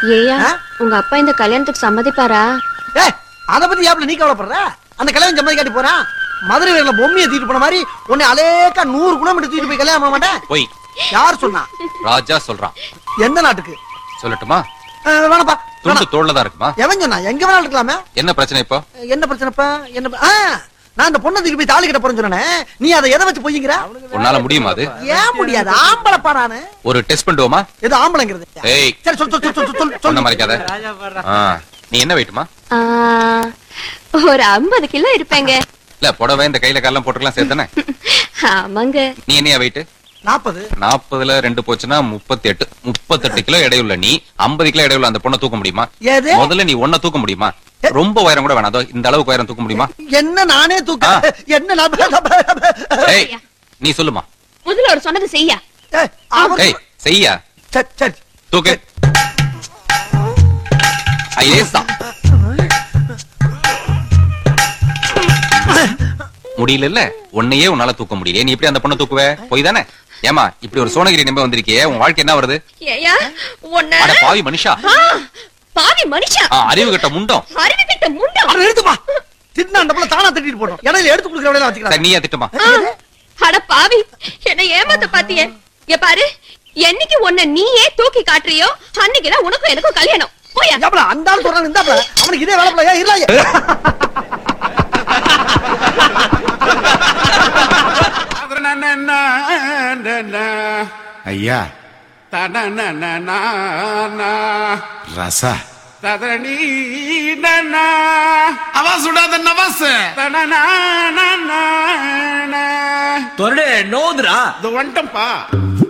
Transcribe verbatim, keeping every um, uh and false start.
ஏயா உங்க அப்பா இந்த கல்யாணத்துக்கு சம்மதிப்பாரா? ஏய், அத பத்தி யாப்ல நீ கவலைப்படுற? அந்த கல்யாணம் சம்மதி காட்டி போறான். மதுரை வேல பொம்மையை தூக்கிட்டு போன மாதிரி உன்னை அலேக்கா நூறு கிலோமீட்டர் தூக்கிட்டு போய் கல்யாணம் பண்ண மாட்டேன். போய் யார் சொன்னா? ராஜா சொல்றான். எந்த நாட்டுக்கு சொல்லட்டுமா? வேணப்பா. துண்டு தோள்ளதான் இருக்குமா? எவன் சொன்னா? எங்க வேணாலும் இருக்கலாமே. என்ன பிரச்சனை இப்போ? என்ன பிரச்சனைப்பா? என்ன ஆ, நான் அந்த பொண்ணை தூக்கி போய் தாலி கட்ட போறேன்னு சொன்னேனே, நீ அதை எதை வச்சு பொய்ங்கிற? உன்னால முடியுமா அது? ஏன் முடியாது? ஆம்பளப்பா நானு. ஒரு டெஸ்ட் பண்ணுவோமா? எது ஆம்பளைங்கிறது? ஏய் சரி சொல் சொல் சொல் சொல் சொல் சொன்ன சொல். மறைக்காத. ஆ, நீ என்ன வெயிட்டுமா? ஆ, ஒரு ஐம்பது கிலோ இருப்பேங்க. இல்ல புடவை இந்த கையில காலம் போட்டுக்கலாம் சேர்த்தானே? ஆமாங்க. நீ என்னையா வெயிட்டு? நாற்பது. நாற்பதுல ரெண்டு போச்சுன்னா முப்பத்தி எட்டு. முப்பத்தெட்டு கிலோ எடையுள்ள நீ ஐம்பது கிலோ எடையுள்ள அந்த பொண்ணை தூக்க முடியுமா? ஏது? முதல்ல நீ ஒன்ன தூக்க முடியுமா? ரொம்ப உயரம் கூட வேணாம். அதோ இந்த அளவுக்கு உயரம் தூக்க முடியுமா? என்ன நானே தூக்க? என்ன நான் ஏய் நீ சொல்லுமா? முதல்ல ஒரு சொன்னது செய்யா. ஏய், அவன் ஏய் செய்யா. சரி சரி தூக்கு. ஐயேசா முடியல இல்ல உன்னையே உன்னால தூக்க முடியல. நீ எப்படி அந்த பொண்ணை தூக்குவ? போய் தானே? ஏமா இப்படி ஒரு சோனகிரி நம்ப வந்திருக்கியே, உன் வாழ்க்கை என்ன வருது? ஏயா உன்ன அட பாவி மனுஷா. ஆ, பாவி மனுஷா. ஆ, அறிவு கட்ட முண்டம். அறிவு கிட்ட முண்டம். அவன் எடுத்துப்பா. தின்னா அந்த புள்ள தானா தட்டிட்டு போடும். இடையில எடுத்து கொடுக்குற வேலையில சரி வச்சுக்கிறான். நீயா திட்டுமா? ஆ, அட பாவி என்ன ஏமாத்த பாத்தியே. இங்க பாரு, என்னைக்கு உன்னை நீயே தூக்கி காட்டுறியோ அன்னைக்குதான் உனக்கும் எனக்கும் கல்யாணம். போயா. ஏப்பல அந்த ஆள் சொல்றான் இந்த ஆளு. அவனுக்கு இதே வேலை போல. ஏன் இல்லையே? ஐயா ரசா அவா சுடாத நவாஸ் தொரடு நோதுரா வந்துட்டம்பா.